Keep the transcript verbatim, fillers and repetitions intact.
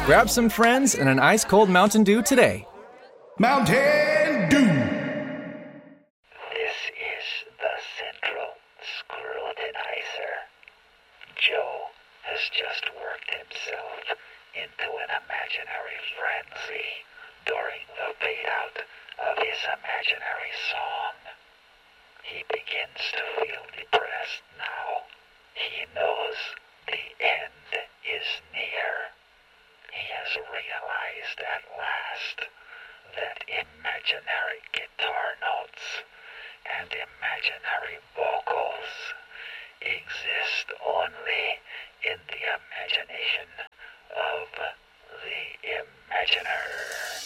Grab some friends and an ice-cold Mountain Dew today. Mountain Dew! This is the Central Scrutinizer. Joe has just worked himself into an imaginary frenzy during the fade-out of his imaginary song. He begins to feel depressed now. He knows the end is near. He has realized at last that imaginary guitar notes and imaginary vocals exist only in the imagination of the imaginer.